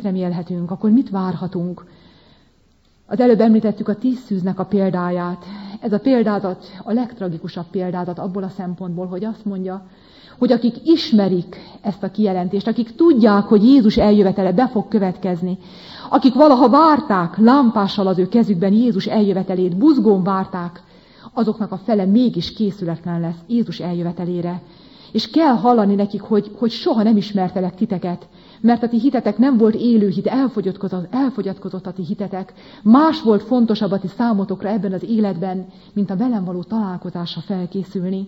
remélhetünk, akkor mit várhatunk? Az előbb említettük a 10 szűznek a példáját. Ez a példázat a legtragikusabb példázat abból a szempontból, hogy azt mondja, hogy akik ismerik ezt a kijelentést, akik tudják, hogy Jézus eljövetele be fog következni, akik valaha várták lámpással az ő kezükben Jézus eljövetelét, buzgón várták, azoknak a fele mégis készületlen lesz Jézus eljövetelére. És kell hallani nekik, hogy soha nem ismertelek titeket, mert a ti hitetek nem volt élő hit, elfogyatkozott a ti hitetek. Más volt fontosabb a ti számotokra ebben az életben, mint a velem való találkozásra felkészülni.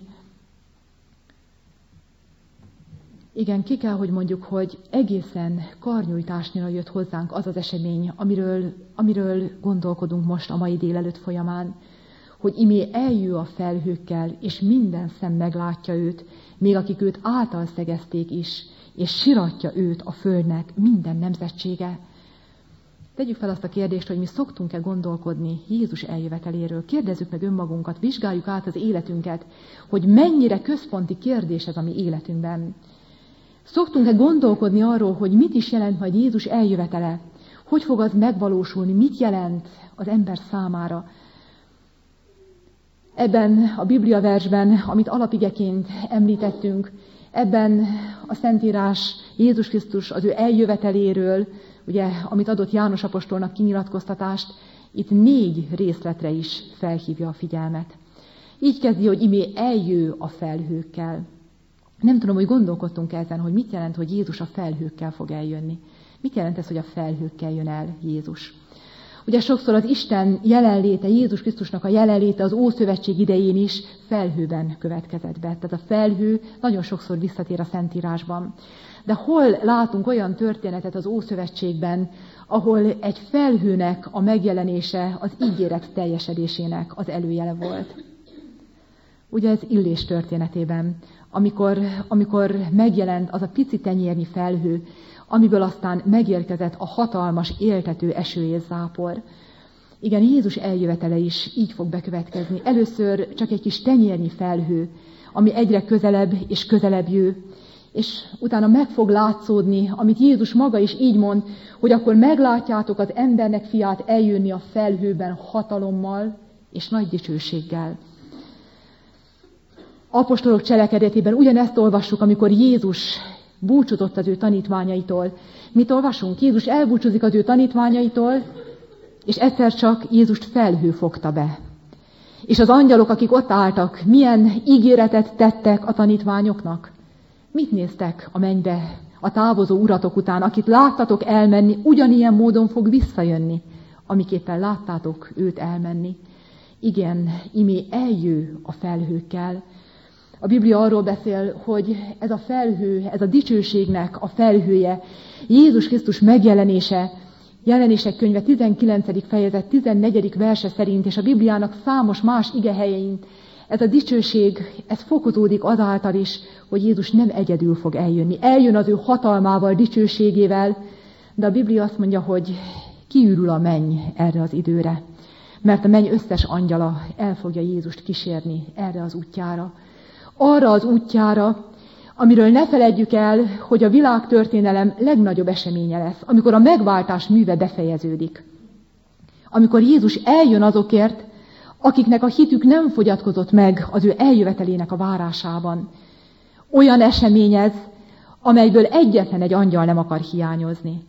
Igen, ki kell, hogy mondjuk, hogy egészen karnyújtásnyira jött hozzánk az az esemény, amiről gondolkodunk most a mai délelőtt folyamán, hogy imé eljő a felhőkkel, és minden szem meglátja őt, még akik őt általszegezték is, és siratja őt a földnek minden nemzetsége. Tegyük fel azt a kérdést, hogy mi szoktunk-e gondolkodni Jézus eljöveteléről. Kérdezzük meg önmagunkat, vizsgáljuk át az életünket, hogy mennyire központi kérdés ez a mi életünkben. Szoktunk-e gondolkodni arról, hogy mit is jelent majd Jézus eljövetele? Hogy fog az megvalósulni? Mit jelent az ember számára? Ebben a Biblia versben, amit alapigeként említettünk, ebben a Szentírás Jézus Krisztus az ő eljöveteléről, ugye, amit adott János apostolnak kinyilatkoztatást, itt 4 részletre is felhívja a figyelmet. Így kezdi, hogy imé eljő a felhőkkel. Nem tudom, hogy gondolkodtunk ezen, hogy mit jelent, hogy Jézus a felhőkkel fog eljönni. Mit jelent ez, hogy a felhőkkel jön el Jézus? Ugye sokszor az Isten jelenléte, Jézus Krisztusnak a jelenléte az Ószövetség idején is felhőben következett be. Tehát a felhő nagyon sokszor visszatér a Szentírásban. De hol látunk olyan történetet az Ószövetségben, ahol egy felhőnek a megjelenése az ígéret teljesedésének az előjele volt? Ugye ez Illés történetében, amikor megjelent az a pici tenyérnyi felhő, amiből aztán megérkezett a hatalmas, éltető eső és zápor. Igen, Jézus eljövetele is így fog bekövetkezni. Először csak egy kis tenyérnyi felhő, ami egyre közelebb és közelebb jő, és utána meg fog látszódni, amit Jézus maga is így mond, hogy akkor meglátjátok az embernek fiát eljönni a felhőben hatalommal és nagy dicsőséggel. Apostolok cselekedetében ugyanezt olvassuk, amikor Jézus búcsúzott az ő tanítványaitól. Mit olvasunk? Jézus elbúcsúzik az ő tanítványaitól, és egyszer csak Jézust felhő fogta be. És az angyalok, akik ott álltak, milyen ígéretet tettek a tanítványoknak? Mit néztek a mennybe a távozó uratok után, akit láttatok elmenni, ugyanilyen módon fog visszajönni, amiképpen láttátok őt elmenni? Igen, imé eljő a felhőkkel. A Biblia arról beszél, hogy ez a felhő, ez a dicsőségnek a felhője, Jézus Krisztus megjelenése, Jelenések könyve 19. fejezet 14. verse szerint, és a Bibliának számos más igehelyein, ez a dicsőség, ez fokozódik azáltal is, hogy Jézus nem egyedül fog eljönni. Eljön az ő hatalmával, dicsőségével, de a Biblia azt mondja, hogy kiürül a menny erre az időre, mert a menny összes angyala el fogja Jézust kísérni erre az útjára. Arra az útjára, amiről ne feledjük el, hogy a világtörténelem legnagyobb eseménye lesz, amikor a megváltás műve befejeződik. Amikor Jézus eljön azokért, akiknek a hitük nem fogyatkozott meg az ő eljövetelének a várásában. Olyan esemény ez, amelyből egyetlen egy angyal nem akar hiányozni.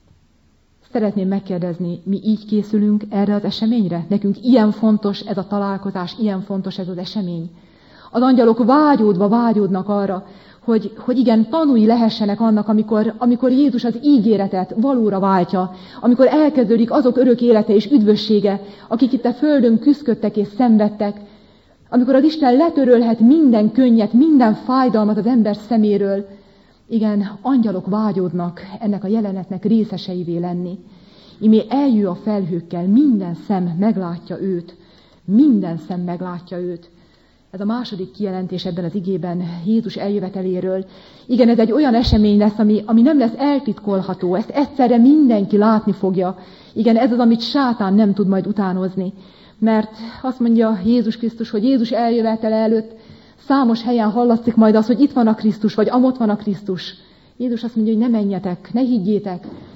Szeretném megkérdezni, mi így készülünk erre az eseményre? Nekünk ilyen fontos ez a találkozás, ilyen fontos ez az esemény. Az angyalok vágyódnak arra, hogy igen, tanúi lehessenek annak, amikor Jézus az ígéretet valóra váltja, amikor elkezdődik azok örök élete és üdvössége, akik itt a földön küszködtek és szenvedtek, amikor az Isten letörölhet minden könnyet, minden fájdalmat az ember szeméről. Igen, angyalok vágyódnak ennek a jelenetnek részeseivé lenni. Imé eljő a felhőkkel, minden szem meglátja őt. Minden szem meglátja őt. Ez a második kijelentés ebben az igében Jézus eljöveteléről. Igen, ez egy olyan esemény lesz, ami nem lesz eltitkolható, ezt egyszerre mindenki látni fogja. Igen, ez az, amit sátán nem tud majd utánozni. Mert azt mondja Jézus Krisztus, hogy Jézus eljövetele előtt számos helyen hallatszik majd az, hogy itt van a Krisztus, vagy amott van a Krisztus. Jézus azt mondja, hogy ne menjetek, ne higgyétek,